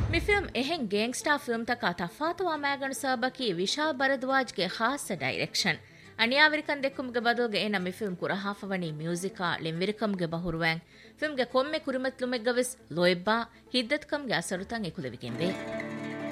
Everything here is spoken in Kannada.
ಮಿ ಫಿಲ್ಮ್ ಎಹೆಂ ಗೇಂಗ್ಸ್ಟಾರ್ ಫಿಲ್ಮ್ ತಕ ತಫಾತುವಾ ಮ್ಯಾಗಣು ಸಬಕಿ ವಿಶಾ ಭರದ್ವಾಜ್ಗೆ ಖಾಸ ಡೈರೆಕ್ಷನ್ ಅಣಿಯಾವಿರಿಕನ್ ದೆಕ್ಕುಮ್ಗೆ ಬದಲ್ಗೆ ಏನ ಮಿ ಫಿಲ್ಮ್ ಕುರಹಾಫವಣಿ ಮ್ಯೂಸಿಕಾ ಲಿಂವಿರಿಕಮ್ಗೆ ಬಹುರುವ್ಯಾಂ ಫಿಲ್ಮ್ಗೆ ಕೊಮ್ಮೆ ಕುರಿಮತ್ಲುಮೆಗ್ಗವಿಸ್ ಲೋಯ್ಬಾ ಹಿದ್ದತ್ಕಮ್ಗೆ ಅಸರುತಂ ಎಕುಲೆವಿಗೆಂದೆ